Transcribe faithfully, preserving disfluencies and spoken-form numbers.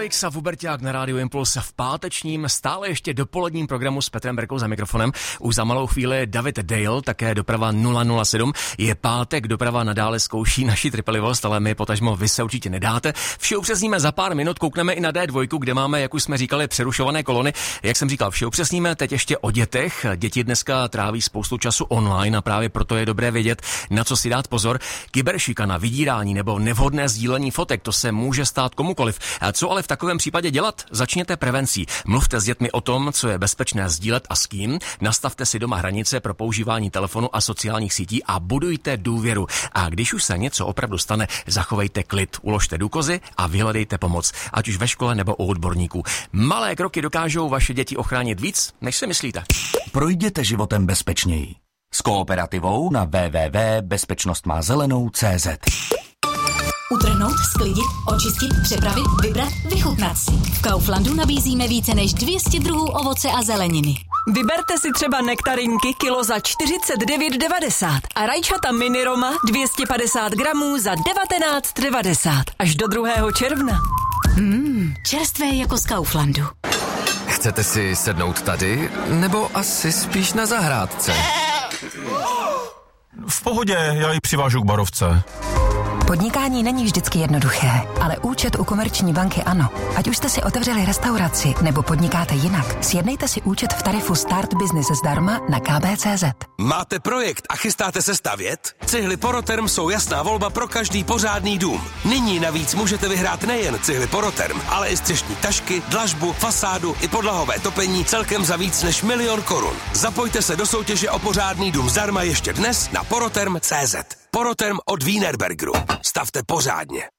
Alex a Vuberťák na Rádiu Impuls v pátečním, stále ještě dopoledním programu s Petrem Berkou za mikrofonem. Už za malou chvíli David Dale, také doprava nula nula sedm. Je pátek, doprava nadále zkouší naši trpělivost, ale my potažmo vy se určitě nedáte. Vše upřesníme za pár minut, koukneme i na D dva, kde máme, jak už jsme říkali, přerušované kolony. Jak jsem říkal, vše upřesníme, teď ještě o dětech. Děti dneska tráví spoustu času online a právě proto je dobré vědět, na co si dát pozor. Kyberšikana, vydírání nebo nevhodné sdílení fotek, to se může stát komukoliv. A co ale v takovém případě dělat? Začněte prevencí. Mluvte s dětmi o tom, co je bezpečné sdílet a s kým. Nastavte si doma hranice pro používání telefonu a sociálních sítí a budujte důvěru. A když už se něco opravdu stane, zachovejte klid, uložte důkazy a vyhledejte pomoc, ať už ve škole nebo u odborníků. Malé kroky dokážou vaše děti ochránit víc, než si myslíte. Projděte životem bezpečněji. S Kooperativou na w w w tečka bezpečnost má zelenou tečka c z. Utrhnout, sklidit, očistit, připravit, vybrat, vychutnat si. V Kauflandu nabízíme více než dvě stě druhů ovoce a zeleniny. Vyberte si třeba nektarinky kilo za čtyřicet devět devadesát a rajčata mini Roma dvě stě padesát gramů za devatenáct devadesát až do druhého června. Mmm, čerstvé jako z Kauflandu. Chcete si sednout tady, nebo asi spíš na zahrádce? V pohodě, já ji přivážu k barovce. Podnikání není vždycky jednoduché, ale účet u Komerční banky ano. Ať už jste si otevřeli restauraci nebo podnikáte jinak, sjednejte si účet v tarifu Start Business zdarma na k b tečka c z. Máte projekt a chystáte se stavět? Cihly Poroterm jsou jasná volba pro každý pořádný dům. Nyní navíc můžete vyhrát nejen cihly Poroterm, ale i střešní tašky, dlažbu, fasádu i podlahové topení celkem za víc než milion korun. Zapojte se do soutěže o pořádný dům zdarma ještě dnes na poroterm tečka c z. Poroterm od Wienerberg Group. Stavte pořádně.